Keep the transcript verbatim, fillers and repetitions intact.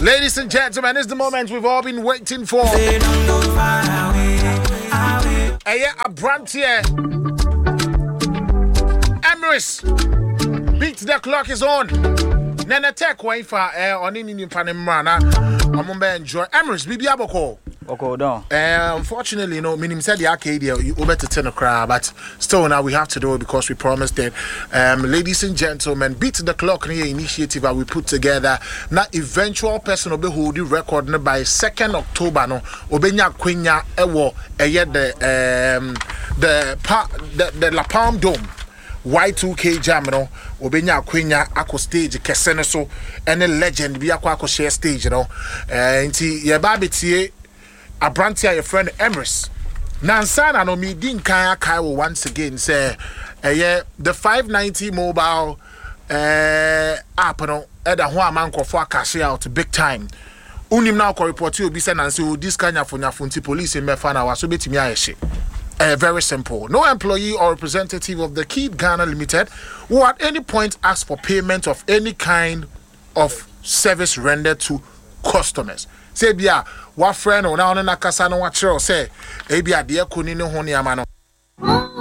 Ladies and gentlemen, it's the moment we've all been waiting for. Hey, a brand here. Emirates. Beat the clock is on. Nana tech wifi eh on in in Panamana. I'm enjoy Emirates Bibi Aboko. Okay, down. Uh, unfortunately, you know, meaning said the arcade you over to ten o'clock, but still now we have to do it because we promised it. Um, ladies and gentlemen, beat the clock near initiative that we put together. Now, eventual person will be holding record by second October. No, Obenya Quenya Ewo Eye the um the pa the, the La Palm Dome. Y two K jam no obenya akwenya ako stage kesene so ene legend bi akwa share stage no eh nti ye ba betie abrantia your friend Emirates nansana no mi din kan akai wo once again say eh the five ninety mobile eh app no e da ho amankofo akash out big time unim na ko report obi say nanse o this kanya fonyafo nti police me fa na waso betimi ayehye. Uh, very simple. No employee or representative of the Keep Ghana Limited will at any point ask for payment of any kind of service rendered to customers. Say, bia, what friend or now na kasa no what say, ebia de kuni no honi amano.